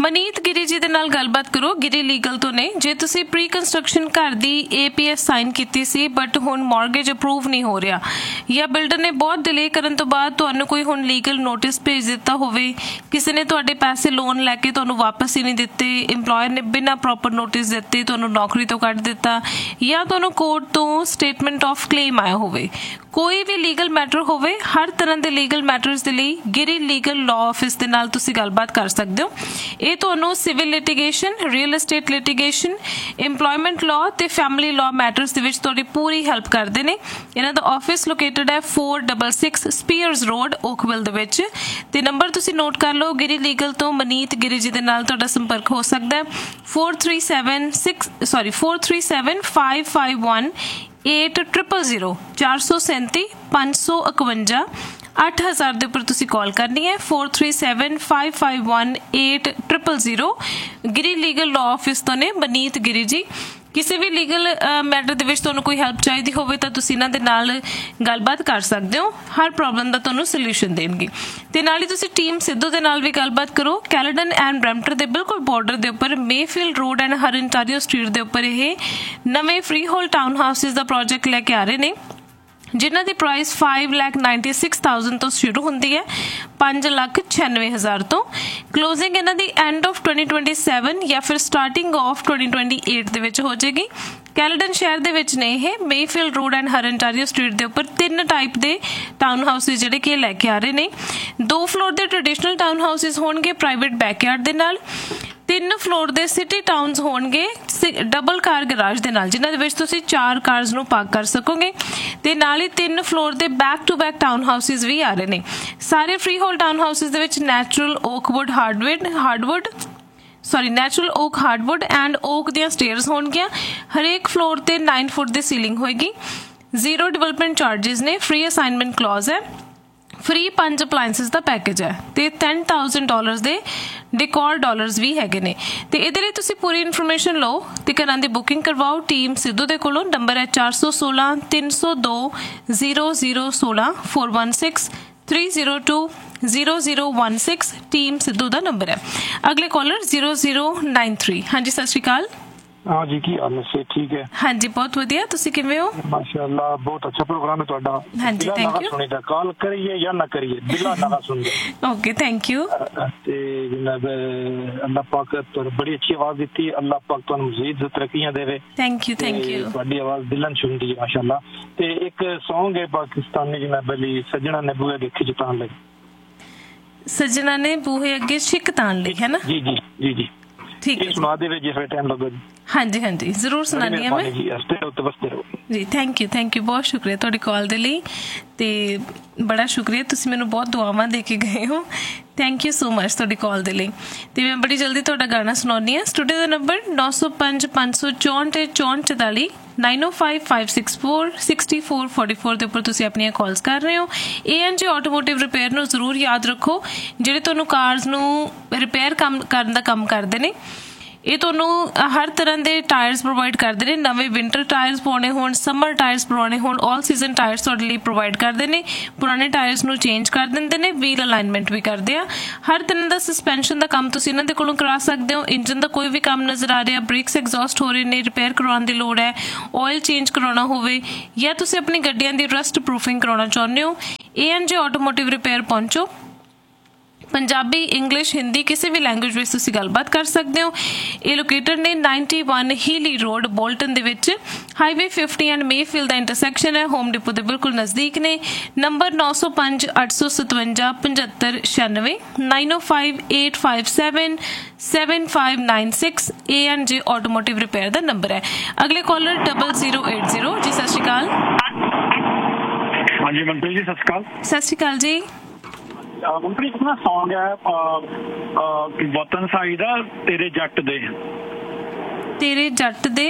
ਮਨੀਤ ਗਿਰੀ ਜੀ ਦੇ ਨਾਲ ਗੱਲਬਾਤ ਕਰੋ। ਗਿਰੀ ਲੀਗਲ ਤੋਂ ਨੇ। ਜੇ ਤੁਸੀਂ ਪ੍ਰੀ ਕੰਸਟਰਕਸ਼ਨ ਘਰ ਦੀ APS ਸਾਈਨ ਕੀਤੀ ਸੀ ਬਟ ਹੁਣ ਮਾਰਗੇਜ ਅਪਰੂਵ ਨਹੀਂ ਹੋ ਰਿਹਾ, ਜਾਂ ਬਿਲਡਰ ਨੇ ਬਹੁਤ ਡਿਲੇ ਕਰਨ ਤੋਂ ਬਾਅਦ ਤੁਹਾਨੂੰ ਕੋਈ ਹੁਣ ਲੀਗਲ ਨੋਟਿਸ ਭੇਜ ਦਿੱਤਾ ਹੋਵੇ, ਕਿਸੇ ਨੇ ਤੁਹਾਡੇ ਪੈਸੇ ਲੋਨ ਲੈ ਕੇ ਤੁਹਾਨੂੰ ਵਾਪਸ ਹੀ ਨਹੀਂ ਦਿੱਤੇ, ਇੰਪਲੋਇਰ ਨੇ ਬਿਨਾਂ ਪ੍ਰੋਪਰ ਨੋਟਿਸ ਦਿੱਤੇ ਤੁਹਾਨੂੰ ਨੌਕਰੀ ਤੋਂ ਕੱਢ ਦਿੱਤਾ, ਜਾਂ ਤੁਹਾਨੂੰ ਕੋਰਟ ਤੋਂ ਸਟੇਟਮੈਂਟ ਆਫ ਕਲੇਮ ਆਇਆ ਹੋਵੇ, ਕੋਈ ਵੀ ਲੀਗਲ ਮੈਟਰ ਹੋਵੇ, ਹਰ ਤਰ੍ਹਾਂ ਦੇ ਲੀਗਲ ਮੈਟਰਸ ਦੇ ਲਈ ਗਿਰੀ ਲੀਗਲ ਲਾਅ ਆਫਿਸ ਦੇ ਨਾਲ ਤੁਸੀਂ ਗੱਲਬਾਤ ਕਰ ਸਕਦੇ ਹੋ। ਇਹ ਤੁਹਾਨੂੰ civil litigation, real estate litigation, employment law ਤੇ ਫੈਮਿਲੀ ਲਾਅ ਮੈਟਰਸ ਦੇ ਵਿੱਚ ਤੁਹਾਡੀ ਪੂਰੀ ਹੈਲਪ ਕਰਦੇ ਨੇ। ਇਹਨਾਂ ਦਾ ਆਫਿਸ ਲੋਕੇਟਡ ਹੈ 466 ਸਪੀਅਰਸ ਰੋਡ ਓਕਵਿਲ ਦੇ ਵਿੱਚ, ਤੇ ਨੰਬਰ ਤੁਸੀਂ ਨੋਟ ਕਰ ਲਓ। ਗਿਰੀ ਲੀਗਲ ਤੋਂ ਮਨੀਤ ਗਿਰੀ ਜੀ ਦੇ ਨਾਲ ਤੁਹਾਡਾ ਸੰਪਰਕ ਹੋ ਸਕਦਾ ਹੈ 437-551 8000 437 551 8000 ਦੇ ਉੱਪਰ ਤੁਸੀਂ ਕਾਲ ਕਰਨੀ ਹੈ। 437-551 8000 ਗਿਰੀ ਲੀਗਲ ਲਾਅ ਆਫਿਸ ਤੋਂ ਨੇ ਮਨੀਤ ਗਿਰੀ ਜੀ। ਕਿਸੇ ਵੀ ਲੀਗਲ ਮੈਟਰ ਦੇ ਵਿੱਚ ਤੁਹਾਨੂੰ ਕੋਈ ਹੈਲਪ ਚਾਹੀਦੀ ਹੋਵੇ ਤਾਂ ਤੁਸੀਂ ਇਹਨਾਂ ਦੇ ਨਾਲ ਗੱਲਬਾਤ ਕਰ ਸਕਦੇ ਹੋ। ਹਰ ਪ੍ਰੋਬਲਮ ਦਾ ਤੁਹਾਨੂੰ ਸੋਲੂਸ਼ਨ ਦੇਣਗੇ। ਤੇ ਨਾਲ ਹੀ ਤੁਸੀਂ ਟੀਮ ਸਿੱਧੂ ਦੇ ਨਾਲ ਵੀ ਗੱਲਬਾਤ ਕਰੋ। ਕੈਲੇਡਨ ਐਂਡ ਬਰੈਂਪਟਨ ਦੇ ਬਿਲਕੁਲ ਬਾਰਡਰ ਦੇ ਉੱਪਰ ਮੇਫੀਲਡ ਰੋਡ ਐਂਡ ਹਰਇੰਟਾਰੀਓ ਸਟਰੀਟ ਦੇ ਉੱਪਰ ਇਹ ਨਵੇਂ ਫ੍ਰੀ ਹੋਲ ਟਾਊਨ ਹਾਊਸਿਸ ਦਾ ਪ੍ਰੋਜੈਕਟ ਲੈ ਕੇ ਆ ਰਹੇ ਨੇ, ਜਿਨ੍ਹਾਂ ਦੀ ਪ੍ਰਾਈਸ 5,96,000 ਤੋਂ ਸ਼ੁਰੂ ਹੁੰਦੀ ਹੈ 5,96,000 ਤੋਂ। ਕਲੋਜ਼ਿੰਗ ਇਹਨਾਂ ਦੀ ਐਂਡ ਆਫ 2027 ਜਾਂ ਫਿਰ ਸਟਾਰਟਿੰਗ ਆਫ 2028 ਦੇ ਵਿੱਚ ਹੋ ਜਾਏਗੀ। ਕੈਲੇਡਨ ਸ਼ਹਿਰ ਦੇ ਵਿੱਚ ਨੇ ਇਹ ਮੇਫੀਲਡ ਰੋਡ ਐਂਡ ਹਰਇੰਟਾਰੀਓ ਸਟਰੀਟ ਦੇ ਉੱਪਰ 3 ਟਾਈਪ ਦੇ ਟਾਊਨ ਹਾਊਸਿਸ ਜਿਹੜੇ ਕਿ ਲੈ ਕੇ ਆ ਰਹੇ ਨੇ। 2 ਫਲੋਰ ਦੇ ਟ੍ਰੈਡੀਸ਼ਨਲ ਟਾਊਨ ਹਾਊਸਿਸ ਹੋਣਗੇ ਪ੍ਰਾਈਵੇਟ ਬੈਕਯਾਰਡ ਦੇ ਨਾਲ। 3 ਫਲੋਰ ਦੇ ਸਿਟੀ ਟਾਊਨਸ ਹੋਣਗੇ ਡਬਲ ਕਾਰ ਗਰਾਜ ਦੇ ਨਾਲ, ਜਿਨ੍ਹਾਂ ਦੇ ਵਿੱਚ ਤੁਸੀਂ 4 ਕਾਰਸ ਨੂੰ ਪਾਰਕ ਕਰ ਸਕੋਗੇ। ਤੇ ਨਾਲ ਹੀ 3 ਫਲੋਰ ਦੇ back to back town houses ਵੀ ਆ ਰਹੇ ਨੇ। ਸਾਰੇ ਫ੍ਰੀ ਹੋਲ ਟਾਊਨ ਹਾਊਸਿਸ ਦੇ ਵਿੱਚ natural okay hardwood and okay ਦੀਆਂ ਸਟੇਅਰਸ ਹੋਣਗੀਆਂ। ਹਰੇਕ ਫਲੋਰ ਤੇ 9 ਫੁੱਟ ਦੀ ਸੀਲਿੰਗ ਹੋਏਗੀ। 0 ਡਿਵੈਲਪਮੈਂਟ ਚਾਰजेस ਨੇ। ਫ੍ਰੀ ਅਸਾਈਨਮੈਂਟ ਕਲੌਜ਼ ਹੈ। ਫ੍ਰੀ 5 ਅਪਲਾਇੰਸਿਸ ਦਾ ਪੈਕੇਜ ਹੈ ਤੇ $10,000 ਦੇ ਡਿਕੋਰ ਡਾਲਰਸ ਵੀ ਹੈਗੇ ਨੇ। ਤੇ ਇਹਦੇ ਲਈ ਤੁਸੀਂ ਪੂਰੀ ਇਨਫੋਰਮੇਸ਼ਨ ਲਓ ਤੇ ਘਰਾਂ ਦੀ ਬੁਕਿੰਗ ਕਰਵਾਓ ਟੀਮ ਸਿੱਧੂ ਦੇ ਕੋਲੋਂ। ਨੰਬਰ ਹੈ 416 302 0016 416 302 0016 ਟੀਮ ਸਿੱਧੂ ਦਾ ਨੰਬਰ ਹੈ। ਅਗਲੇ ਕਾਲਰ 0093। ਹਾਂਜੀ ਸਤਿ ਸ਼੍ਰੀ ਅਕਾਲ। हाँ जी, की हाल है? ठीक है। हाँ जी, बहुत वधिया। तुसी किवें हो? माशाअल्लाह, बहुत अच्छा प्रोग्राम है तुहाडा। हाँ जी, थैंक यू। सुनी दा कॉल करिए या ना करिए, दिला ना सुन दे। Okay, thank you. ते जनाब अल्लाह पाक तो बड़ी अच्छी आवाज दी। अल्लाह पाक तुहानू मजीद तरक्कियां देवे। Thank you, thank you. तुहाडी आवाज दिलन सुनदी है माशाअल्लाह। ते एक सॉन्ग है पाकिस्तानी जनाब अली, सजना ने बूहे अगे खिच तान लई। सजना ने बूहे अगे छिक तान लई, है ना? जी जी जी जी, ठीक है। सुना दे जिस टाइम लगो जी। हाँ जी, हाँ जी, जरूर सुनानी है मैं जी। थैंक यू, बहुत शुक्रिया तुहाडी कॉल दे लई ते बड़ा शुक्रिया, तुसीं मैनूं बहुत दुआवां दे के गए हो। थैंक यू सो मच तुहाडी कॉल दे लई। ते मैं बड़ी जल्दी तुहाडा गाना सुणाउंदी हां। स्टूडियो दा नंबर 905 564 44 905564 6444 ਦੇ ਉੱਪਰ ਤੁਸੀਂ ਆਪਣੀਆਂ ਕਾਲਸ ਕਰ ਰਹੇ ਹੋ। ANG ਆਟੋਮੋਟਿਵ ਰਿਪੇਅਰ ਨੂੰ ਜ਼ਰੂਰ ਯਾਦ ਰੱਖੋ, ਜਿਹੜੇ ਤੁਹਾਨੂੰ ਕਾਰਸ ਨੂੰ ਰਿਪੇਅਰ ਕਰਨ ਦਾ ਕੰਮ ਕਰਦੇ ਨੇ। ਇਹ ਤੁਹਾਨੂੰ ਹਰ ਤਰ੍ਹਾਂ ਦੇ ਟਾਇਰਸ ਪ੍ਰੋਵਾਈਡ ਕਰਦੇ ਨੇ। ਨਵੇਂ ਵਿੰਟਰ ਟਾਇਰਸ ਪਾਉਣੇ ਹੋਣ, ਸਮਰ ਟਾਇਰਸ ਪਵਾਉਣੇ ਹੋਣ, ਆਲ ਸੀਜ਼ਨ ਟਾਇਰਸ ਤੁਹਾਡੇ ਲਈ ਪ੍ਰੋਵਾਈਡ ਕਰਦੇ ਨੇ। ਪੁਰਾਣੇ ਟਾਇਰਸ ਨੂੰ ਚੇਂਜ ਕਰ ਦਿੰਦੇ ਨੇ, ਵੀਲ ਅਲਾਈਨਮੈਂਟ ਵੀ ਕਰਦੇ ਆ। ਹਰ ਤਰ੍ਹਾਂ ਦਾ ਸਸਪੈਂਸ਼ਨ ਦਾ ਕੰਮ ਤੁਸੀਂ ਇਹਨਾਂ ਦੇ ਕੋਲੋਂ ਕਰਾ ਸਕਦੇ ਹੋ। ਇੰਜਨ ਦਾ ਕੋਈ ਵੀ ਕੰਮ ਨਜ਼ਰ ਆ ਰਿਹਾ, ਬ੍ਰੇਕਸ ਐਗਜ਼ੌਸਟ ਹੋ ਰਹੇ ਨੇ, ਰਿਪੇਅਰ ਕਰਵਾਉਣ ਦੀ ਲੋੜ ਹੈ, ਆਇਲ ਚੇਂਜ ਕਰਾਉਣਾ ਹੋਵੇ, ਜਾਂ ਤੁਸੀਂ ਆਪਣੀ ਗੱਡੀਆਂ ਦੀ ਰਸਟ ਪ੍ਰੂਫਿੰਗ ਕਰਾਉਣਾ ਚਾਹੁੰਦੇ ਹੋ, ANG ਆਟੋਮੋਟਿਵ ਰਿਪੇਅਰ ਪਹੁੰਚੋ। ਪੰਜਾਬੀ, ਇੰਗਲਿਸ਼, ਹਿੰਦੀ ਕਿਸੇ ਵੀ ਲੈਂਗੁਏਜ ਵਿੱਚ ਤੁਸੀਂ ਗੱਲਬਾਤ ਕਰ ਸਕਦੇ ਹੋ। ਇਹ ਲੋਕੇਟਡ ਨੇ 91 ਹੀਲੀ ਰੋਡ ਬੋਲਟਨ ਦੇ ਵਿੱਚ। Highway 50 and Mayfield the intersection ਹੈ। ਹੋਮ ਡਿਪੋ ਦੇ ਬਿਲਕੁਲ ਨਜ਼ਦੀਕ ਨੇ। ਨੰਬਰ 905 857 7596 905 857 7596 ANG ਆਟੋਮੋਟਿਵ ਰਿਪੇਅਰ ਦਾ ਨੰਬਰ ਹੈ। ਅਗਲੇ ਕਾਲਰ 0080 ਜੀ। ਸਤਿ ਸ਼੍ਰੀ ਅਕਾਲ। ਹਾਂਜੀ ਮਨਪ੍ਰੀਤ ਜੀ, ਸਤਿ ਸ਼੍ਰੀ ਅਕਾਲ। ਸਤਿ ਸ਼੍ਰੀ ਅਕਾਲ ਜੀ। ਮਨਪ੍ਰੀਤ, ਆਪਣਾ ਸੌਂਗ ਹੈ ਵਤਨ ਸਾਈ ਦਾ, ਤੇਰੇ ਜੱਟ ਦੇ। ਤੇਰੇ ਜੱਟ ਦੇ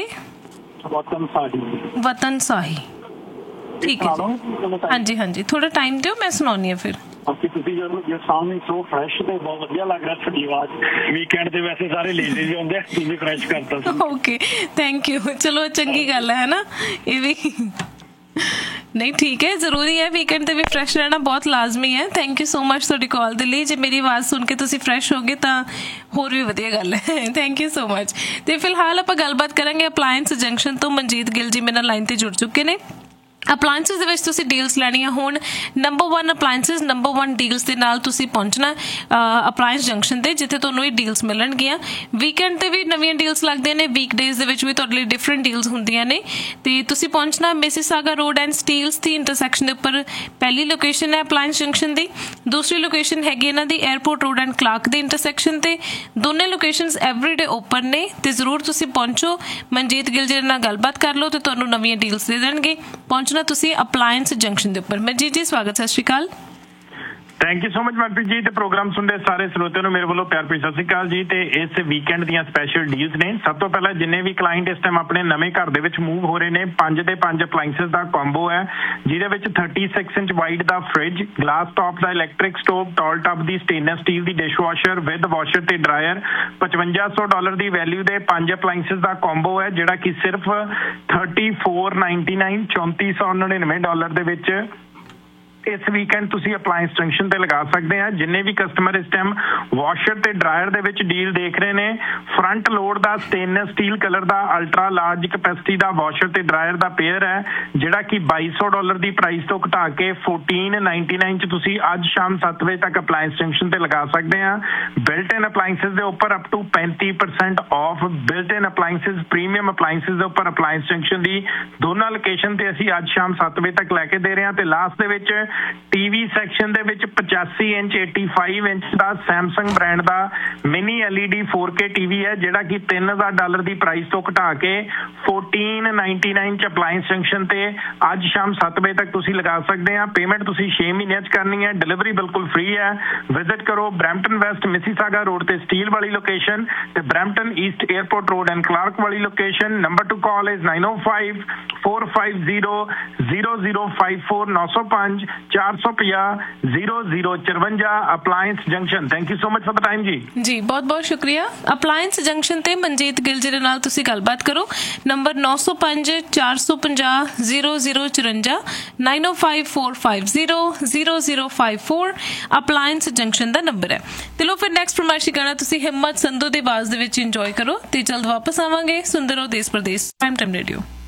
ਵਤਨ ਸਾਹੀ। ਠੀਕ ਹੈ ਜੀ। ਹਾਂਜੀ ਹਾਂਜੀ, ਥੋੜਾ ਟਾਈਮ ਦਿਓ, ਮੈਂ ਸੁਣਾਉਣੀ ਆ ਫਿਰ। ਤੁਸੀਂ ਜੋ ਸਾਊਂਡ ਸੋ ਫਰੈਸ਼ ਤੇ ਬਹੁਤ ਵਧੀਆ ਲੱਗ ਰਿਹਾ ਤੁਹਾਡੀ ਆਵਾਜ਼। ਵੀਕਐਂਡ ਤੇ ਵੈਸੇ ਸਾਰੇ ਲੇਜ਼ੀ ਜਿਹੇ ਹੁੰਦੇ ਆ, ਤੁਸੀਂ ਫਰੈਸ਼ ਕਰਤਾ ਸੀ। Okay, thank you. ਚਲੋ ਚੰਗੀ ਗੱਲ ਹੈ ਨਾ ਇਹ ਵੀ। ਨਹੀਂ ਠੀਕ ਹੈ, ਜ਼ਰੂਰੀ ਹੈ ਵੀਕਐਂਡ ਤੇ ਵੀ ਫਰੈਸ਼ ਰਹਿਣਾ ਬਹੁਤ ਲਾਜ਼ਮੀ ਹੈ। ਥੈਂਕ ਯੂ ਸੋ ਮਚ ਤੁਹਾਡੀ ਕਾਲ ਦੇ ਲਈ। ਜੇ ਮੇਰੀ ਆਵਾਜ਼ ਸੁਣ ਕੇ ਤੁਸੀਂ ਫਰੈਸ਼ ਹੋ ਗਏ ਤਾਂ ਹੋਰ ਵੀ ਵਧੀਆ ਗੱਲ ਹੈ। Thank you so much. ਤੇ ਫਿਲਹਾਲ ਆਪਾਂ ਗੱਲਬਾਤ ਕਰਾਂਗੇ ਅਪਲਾਇੰਸ ਜੰਕਸ਼ਨ ਤੋਂ। ਮਨਜੀਤ ਗਿੱਲ ਜੀ ਮੇਰੇ ਨਾਲ ਲਾਈਨ ਤੇ ਜੁੜ ਚੁੱਕੇ ਨੇ। ਅਪਲਾਇੰਸਿਸ ਦੇ ਵਿੱਚ ਤੁਸੀਂ ਡੀਲਸ ਲੈਣੀਆਂ ਹੋਣ, ਨੰਬਰ 1 ਅਪਲਾਇੰਸਿਸ ਨੰਬਰ 1 ਡੀਲਸ ਦੇ ਨਾਲ ਤੁਸੀਂ ਪਹੁੰਚਣਾ ਅਪਲਾਇੰਸ ਜੰਕਸ਼ਨ ਤੇ, ਜਿੱਥੇ ਤੁਹਾਨੂੰ ਇਹ ਡੀਲਸ ਮਿਲਣਗੀਆਂ। ਵੀਕਐਂਡ ਤੇ ਵੀ ਨਵੀਆਂ ਡੀਲਸ ਲੱਗਦੀਆਂ ਨੇ, ਵੀਕ ਡੇਜ਼ ਦੇ ਵਿੱਚ ਵੀ ਤੁਹਾਡੇ ਲਈ ਡਿਫਰੈਂਟ ਡੀਲਸ ਹੁੰਦੀਆਂ ਨੇ। ਤੇ ਤੁਸੀਂ ਪਹੁੰਚਣਾ Mississauga road and Steeles the intersection ਦੇ ਉੱਪਰ। ਪਹਿਲੀ ਲੋਕੇਸ਼ਨ ਹੈ ਅਪਲਾਇੰਸ ਜੰਕਸ਼ਨ ਦੀ, ਦੂਸਰੀ ਲੋਕੇਸ਼ਨ ਹੈਗੀ ਇਹਨਾਂ ਦੀ 에ਅਰਪੋਰਟ ਰੋਡ ਐਂਡ ਕਲਾਰਕ ਦੇ ਇੰਟਰਸੈਕਸ਼ਨ ਤੇ। ਦੋਨੇ ਲੋਕੇਸ਼ਨਸ ਐਵਰੀਡੇ ਓਪਨ ਨੇ ਤੇ ਜ਼ਰੂਰ ਤੁਸੀਂ ਪਹੁੰਚੋ। ਮਨਜੀਤ ਗਿੱਲ ਜੀ ਨਾਲ ਗੱਲਬਾਤ ਕਰ ਲਓ ਤੇ ਤੁਹਾਨੂੰ ਨਵੀਆਂ ਡੀਲਸ ਦੇ ਦੇਣਗੇ। ਪਹੁੰਚਣਾ ਤੁਸੀਂ ਅਪਲਾਇੰਸ ਜੰਕਸ਼ਨ ਦੇ ਉੱਪਰ। ਮਨਜੀਤ ਜੀ ਸਵਾਗਤ, ਸਤਿ ਸ਼੍ਰੀ ਅਕਾਲ। Thank you so much Manpreet ji. ਤੇ ਪ੍ਰੋਗਰਾਮ ਸੁਣਦੇ ਸਾਰੇ ਸਰੋਤਿਆਂ ਨੂੰ ਮੇਰੇ ਵੱਲੋਂ ਪਿਆਰ ਭਰੀ ਸਤਿ ਸ਼੍ਰੀ ਅਕਾਲ ਜੀ। ਤੇ ਇਸ ਵੀਕਐਂਡ ਦੀਆਂ ਸਪੈਸ਼ਲ ਡੀਲਸ ਨੇ। ਸਭ ਤੋਂ ਪਹਿਲਾਂ ਜਿੰਨੇ ਵੀ ਕਲਾਇੰਟ ਇਸ ਟਾਈਮ ਆਪਣੇ ਨਵੇਂ ਘਰ ਦੇ ਵਿੱਚ ਮੂਵ ਹੋ ਰਹੇ ਨੇ, 5 ਦੇ 5 ਅਪਲਾਇੰਸਿਸ ਦਾ ਕੰਬੋ ਹੈ, ਜਿਹਦੇ ਵਿੱਚ 36 inch wide the fridge, glass top the electric stove, tall top the stainless steel the dish washer with washer ਤੇ ਡਰਾਇਰ, $5500 ਦੀ ਵੈਲਿਊ ਦੇ 5 ਅਪਲਾਇੰਸਿਸ ਦਾ ਕੰਬੋ ਹੈ, ਜਿਹੜਾ ਕਿ ਸਿਰਫ $3499 $3499 ਦੇ ਵਿੱਚ ਇਸ ਵੀਕਐਂਡ ਤੁਸੀਂ ਅਪਲਾਇੰਸ ਜੰਕਸ਼ਨ ਤੇ ਲਗਾ ਸਕਦੇ ਆ। ਜਿੰਨੇ ਵੀ ਕਸਟਮਰ ਇਸ ਟਾਈਮ ਵਾਸ਼ਰ ਤੇ ਡਰਾਇਰ ਦੇ ਵਿੱਚ ਡੀਲ ਦੇਖ ਰਹੇ ਨੇ, ਫਰੰਟ ਲੋਡ ਦਾ ਸਟੇਨਲੈਸ ਸਟੀਲ ਕਲਰ ਦਾ ਅਲਟਰਾ ਲਾਰਜ ਕੈਪੈਸਿਟੀ ਦਾ ਵਾਸ਼ਰ ਤੇ ਡਰਾਇਰ ਦਾ ਪੇਅਰ ਹੈ, ਜਿਹੜਾ ਕਿ $2200 ਦੀ ਪ੍ਰਾਈਸ ਤੋਂ ਘਟਾ ਕੇ $1499 ਚ ਤੁਸੀਂ ਅੱਜ ਸ਼ਾਮ 7 ਵਜੇ ਤੱਕ ਅਪਲਾਇੰਸ ਜੰਕਸ਼ਨ ਤੇ ਲਗਾ ਸਕਦੇ ਆ। ਬਿਲਟ ਇਨ ਅਪਲਾਇੰਸਿਸ ਦੇ ਉੱਪਰ up to 35% of, built in appliances premium appliances ਦੇ ਉੱਪਰ ਅਪਲਾਇੰਸ ਜੰਕਸ਼ਨ ਦੀ ਦੋਨਾਂ ਲੋਕੇਸ਼ਨ ਤੇ ਅਸੀਂ ਅੱਜ ਸ਼ਾਮ 7 ਵਜੇ ਤੱਕ ਲੈ ਕੇ ਦੇ ਰਹੇ ਹਾਂ। ਤੇ ਲਾਸਟ ਦੇ ਵਿੱਚ ਟੀਵੀ ਸੈਕਸ਼ਨ ਦੇ ਵਿੱਚ 85 ਇੰਚ 85 ਇੰਚ ਦਾ ਸੈਮਸੰਗ ਬ੍ਰਾਂਡ ਦਾ ਮਿਨੀ LED 4K ਟੀਵੀ ਹੈ, ਜਿਹੜਾ ਕਿ $3000 ਦੀ ਪ੍ਰਾਈਸ ਤੋਂ ਘਟਾ ਕੇ $1499 ਚ ਅਪਲਾਇੰਸ ਜੰਕਸ਼ਨ ਤੇ ਅੱਜ ਸ਼ਾਮ 7 ਵਜੇ ਤੱਕ ਤੁਸੀਂ ਲਗਾ ਸਕਦੇ ਆ। ਪੇਮੈਂਟ ਤੁਸੀਂ 6 ਮਹੀਨਿਆਂ ਚ ਕਰਨੀ ਹੈ, ਡਿਲੀਵਰੀ ਬਿਲਕੁਲ ਫ੍ਰੀ ਹੈ। ਵਿਜ਼ਿਟ ਕਰੋ ਬਰੈਂਪਟਨ ਵੈਸਟ ਮਿਸੀਸਾਗਾ ਰੋਡ ਤੇ ਸਟੀਲ ਵਾਲੀ ਲੋਕੇਸ਼ਨ ਤੇ Brampton East airport road and Clark ਵਾਲੀ location. Number two call is 9054500054 905 450 0054 appliance junction. Thank you so much for the time ਜੀ। ਜੀ ਬਹੁਤ ਬਹੁਤ ਸ਼ੁਕਰੀਆ। ਅਪਲਾਇੰਸ ਜੰਕਸ਼ਨ ਤੇ ਮਨਜੀਤ ਗਿੱਲ ਜੀ ਦੇ ਨਾਲ ਤੁਸੀਂ ਗੱਲਬਾਤ ਕਰੋ। ਨੰਬਰ 905 450 0054 905450 0054 ਅਪਲਾਇੰਸ ਜੰਕਸ਼ਨ ਦਾ ਨੰਬਰ ਹੈ। ਤੇ ਲੋ ਫਿਰ ਨੈਕਸਟ ਫਰਮਾਇਸ਼ੀ ਗਾਣਾ ਤੁਸੀਂ ਹਿੰਮਤ ਸੰਧੂ ਦੀ ਆਵਾਜ਼ ਦੇ ਵਿੱਚ ਇੰਜੋਏ ਕਰੋ ਤੇ ਜਲਦ ਵਾਪਸ ਆਵਾਂਗੇ। ਸੁਣਦੇ ਰਹੋ ਦੇਸ਼ ਪ੍ਰਦੇਸ਼ ਪ੍ਰਾਈਮ ਟਾਈਮ ਰੇਡੀਓ।